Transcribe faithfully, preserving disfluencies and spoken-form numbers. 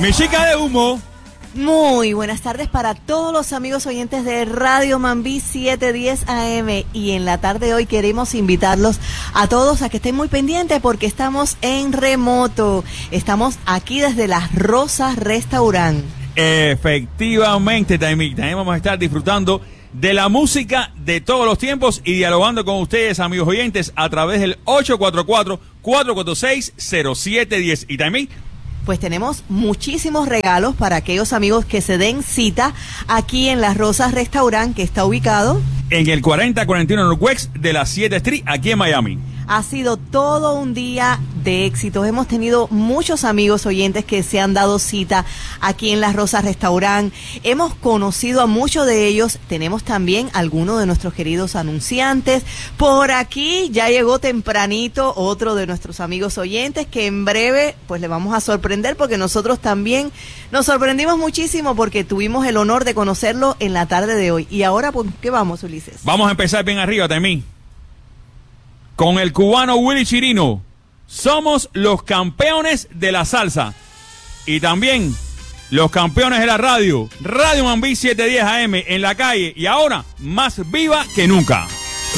Mi chica de humo. Muy buenas tardes para todos los amigos oyentes de Radio Mambí setecientos diez A M, y en la tarde de hoy queremos invitarlos a todos a que estén muy pendientes porque estamos en remoto. Estamos aquí desde Las Rosas Restaurant. Efectivamente, también, también vamos a estar disfrutando de la música de todos los tiempos y dialogando con ustedes, amigos oyentes, a través del ocho cuatro cuatro, cuatro cuatro seis, cero siete uno cero. Y también pues tenemos muchísimos regalos para aquellos amigos que se den cita aquí en Las Rosas Restaurant, que está ubicado en el cuarenta cuarenta y uno Northwest de la siete Street, aquí en Miami. Ha sido todo un día de éxitos. Hemos tenido muchos amigos oyentes que se han dado cita aquí en Las Rosas Restaurant. Hemos conocido a muchos de ellos. Tenemos también algunos de nuestros queridos anunciantes. Por aquí ya llegó tempranito otro de nuestros amigos oyentes que en breve pues le vamos a sorprender, porque nosotros también nos sorprendimos muchísimo porque tuvimos el honor de conocerlo en la tarde de hoy. Y ahora, ¿por qué vamos, Ulises? Vamos a empezar bien arriba también con el cubano Willy Chirino. Somos los campeones de la salsa y también los campeones de la radio. Radio Mambí setecientos diez A M en la calle, y ahora más viva que nunca.